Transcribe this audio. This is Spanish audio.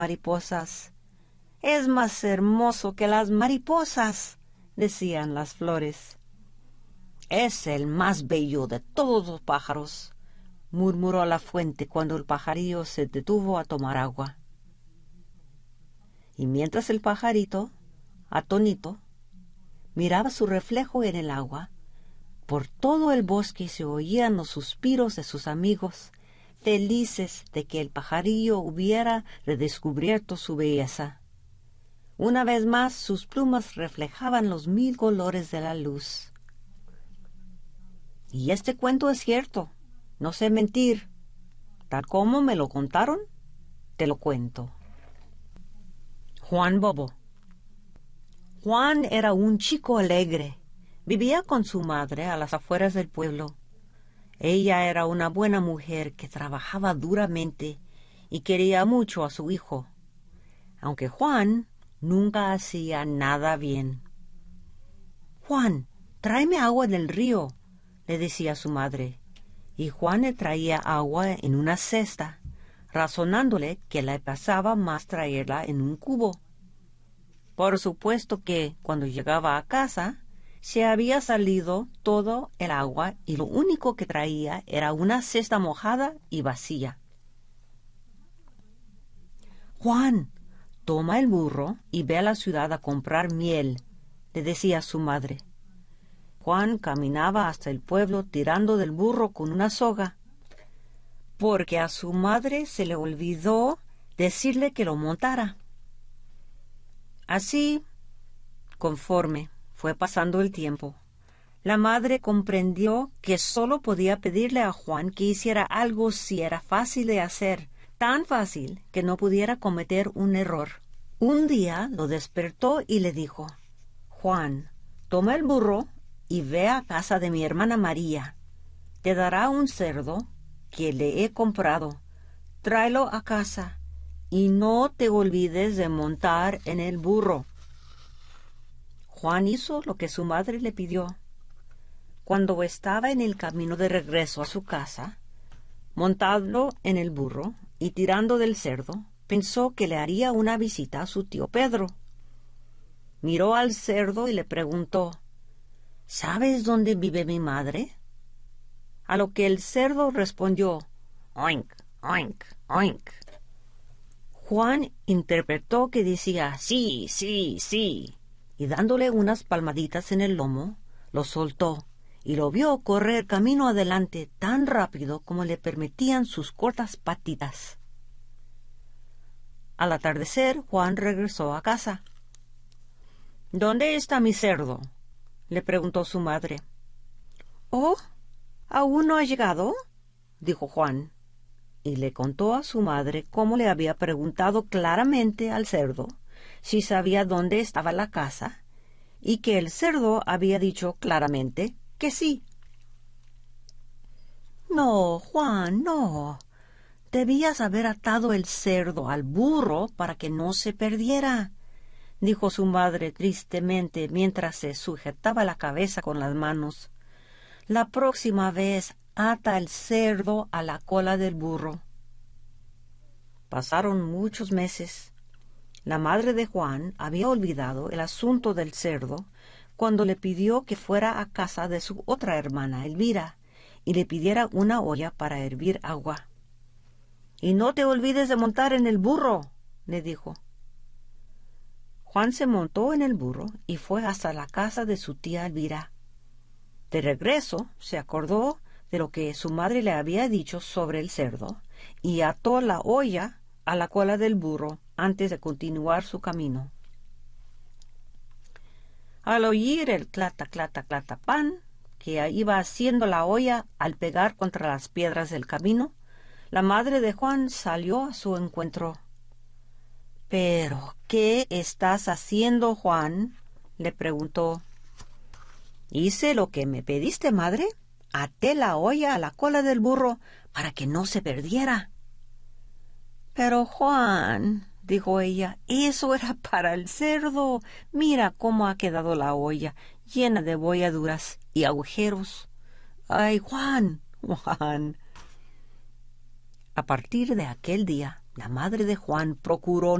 mariposas. Es más hermoso que las mariposas, decían las flores. Es el más bello de todos los pájaros, murmuró la fuente cuando el pajarillo se detuvo a tomar agua. Y mientras el pajarito, atónito, miraba su reflejo en el agua, por todo el bosque se oían los suspiros de sus amigos, felices de que el pajarillo hubiera redescubierto su belleza. Una vez más sus plumas reflejaban los 1000 colores de la luz. Y este cuento es cierto, no sé mentir. Tal como me lo contaron, te lo cuento. Juan Bobo. Juan era un chico alegre. Vivía con su madre a las afueras del pueblo. Ella era una buena mujer que trabajaba duramente y quería mucho a su hijo, aunque Juan nunca hacía nada bien. «Juan, tráeme agua del río», le decía su madre, y Juan le traía agua en una cesta, razonándole que le pasaba más traerla en un cubo. Por supuesto que, cuando llegaba a casa, se había salido todo el agua y lo único que traía era una cesta mojada y vacía. «Juan, toma el burro y ve a la ciudad a comprar miel», le decía su madre. Juan caminaba hasta el pueblo tirando del burro con una soga, porque a su madre se le olvidó decirle que lo montara. Así, conforme fue pasando el tiempo, la madre comprendió que solo podía pedirle a Juan que hiciera algo si era fácil de hacer, tan fácil que no pudiera cometer un error. Un día lo despertó y le dijo: «Juan, toma el burro y ve a casa de mi hermana María. Te dará un cerdo que le he comprado. Tráelo a casa y no te olvides de montar en el burro». Juan hizo lo que su madre le pidió. Cuando estaba en el camino de regreso a su casa, montado en el burro y tirando del cerdo, pensó que le haría una visita a su tío Pedro. Miró al cerdo y le preguntó: «¿Sabes dónde vive mi madre?». A lo que el cerdo respondió: «Oink, oink, oink». Juan interpretó que decía «sí, sí, sí», y dándole unas palmaditas en el lomo, lo soltó y lo vio correr camino adelante tan rápido como le permitían sus cortas patitas. Al atardecer, Juan regresó a casa. «¿Dónde está mi cerdo?», le preguntó su madre. «Oh, ¿aún no ha llegado?», dijo Juan, y le contó a su madre cómo le había preguntado claramente al cerdo si sabía dónde estaba la casa, y que el cerdo había dicho claramente que sí. «No, Juan, no. Debías haber atado el cerdo al burro para que no se perdiera», dijo su madre tristemente mientras se sujetaba la cabeza con las manos. «La próxima vez ata el cerdo a la cola del burro». Pasaron muchos meses. La madre de Juan había olvidado el asunto del cerdo cuando le pidió que fuera a casa de su otra hermana, Elvira, y le pidiera una olla para hervir agua. «Y no te olvides de montar en el burro», le dijo. Juan se montó en el burro y fue hasta la casa de su tía Elvira. De regreso, se acordó de lo que su madre le había dicho sobre el cerdo y ató la olla a la cola del burro antes de continuar su camino. Al oír el clata, clata, clata, pan que iba haciendo la olla al pegar contra las piedras del camino, la madre de Juan salió a su encuentro. «¿Pero qué estás haciendo, Juan?», le preguntó. «Hice lo que me pediste, madre. Até la olla a la cola del burro para que no se perdiera». «Pero, Juan», dijo ella, «eso era para el cerdo. Mira cómo ha quedado la olla, llena de bolladuras y agujeros». «Ay, Juan, Juan». A partir de aquel día, La madre de Juan procuró